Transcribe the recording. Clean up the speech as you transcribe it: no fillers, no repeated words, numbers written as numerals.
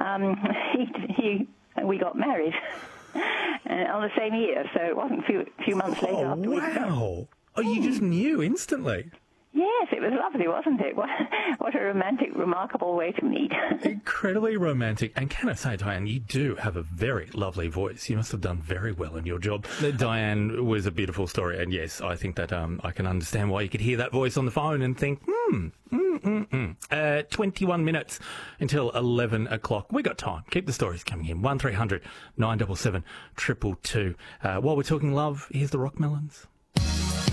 we got married on the same year, so it wasn't a few months later. Oh, wow. Oh, you just knew instantly. Yes, it was lovely, wasn't it? What a romantic, remarkable way to meet. Incredibly romantic. And can I say, Diane, you do have a very lovely voice. You must have done very well in your job. Diane was a beautiful story. And yes, I think that I can understand why you could hear that voice on the phone and think, 21 minutes until 11 o'clock. We got time. Keep the stories coming in. 1300 977 222. While we're talking love, here's the Rockmelons.